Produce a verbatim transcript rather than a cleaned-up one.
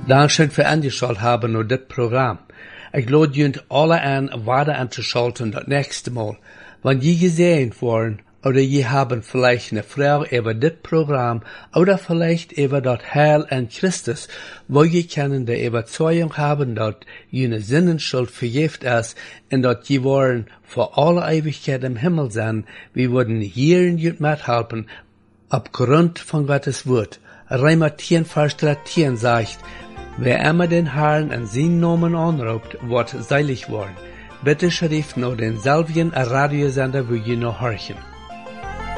Dankeschön für angeschaut haben nur das Programm. Ich lade junt alle an, weiter anzuschalten das nächste Mal. Wenn je gesehen worden, oder je haben vielleicht eine Frage über das Programm, oder vielleicht über das Heil an Christus, wo je können die Überzeugung haben, dass jene Sinnenschuld vergift ist, und dass je wollen vor alle Ewigkeit im Himmel sein, wir würden hier in jut mithelfen, aufgrund von Gottes Wort. Römer zehn, Vers dreizehn sagt, wer immer den Herrn an seinen Namen anruft, wird seilig worden. Bitte schrift nur denselben Radiosender, wo ihr noch horchen.